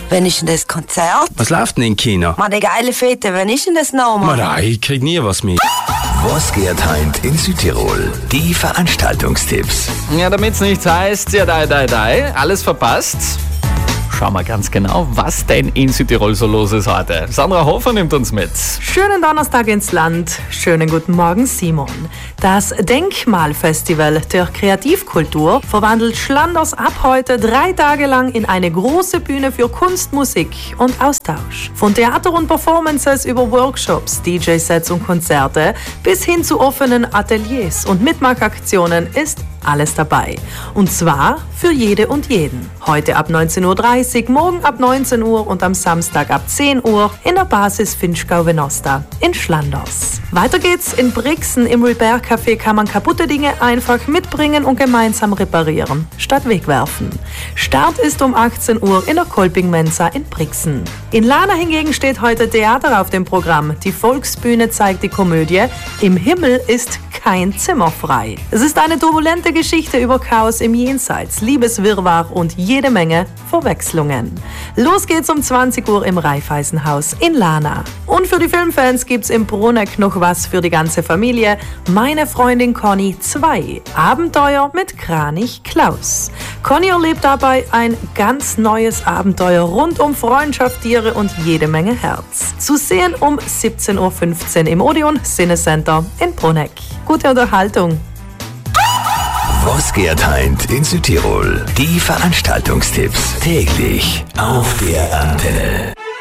Wann ist denn das Konzert? Was läuft denn im Kino? Mann, die geile Fete, wann ist denn das nochmal? Nein, ich krieg nie was mit. Was geht heint in Südtirol? Die Veranstaltungstipps. Ja, damit's nicht heißt, ja, alles verpasst. Schauen wir ganz genau, was denn in Südtirol so los ist heute. Sandra Hofer nimmt uns mit. Schönen Donnerstag ins Land. Schönen guten Morgen, Simon. Das Denkmalfestival der Kreativkultur verwandelt Schlanders ab heute 3 Tage lang in eine große Bühne für Kunst, Musik und Austausch. Von Theater und Performances über Workshops, DJ-Sets und Konzerte bis hin zu offenen Ateliers und Mitmachaktionen ist alles dabei. Und zwar für jede und jeden. Heute ab 19.30 Uhr, morgen ab 19 Uhr und am Samstag ab 10 Uhr in der Basis Finchgau-Venosta in Schlanders. Weiter geht's in Brixen. Im Repair Café kann man kaputte Dinge einfach mitbringen und gemeinsam reparieren, statt wegwerfen. Start ist um 18 Uhr in der Kolping-Mensa in Brixen. In Lana hingegen steht heute Theater auf dem Programm. Die Volksbühne zeigt die Komödie Im Himmel ist kein Zimmer frei. Es ist eine turbulente Geschichte über Chaos im Jenseits, Liebeswirrwarr und jede Menge Verwechslungen. Los geht's um 20 Uhr im Raiffeisenhaus in Lana. Und für die Filmfans gibt's im Bruneck noch was für die ganze Familie. Meine Freundin Conny 2. Abenteuer mit Kranich Klaus. Conny erlebt dabei ein ganz neues Abenteuer rund um Freundschaft, Tiere und jede Menge Herz. Zu sehen um 17.15 Uhr im Odeon Cinecenter in Bruneck. Gute Unterhaltung. Was geht heint in Südtirol? Die Veranstaltungstipps täglich auf der Antenne.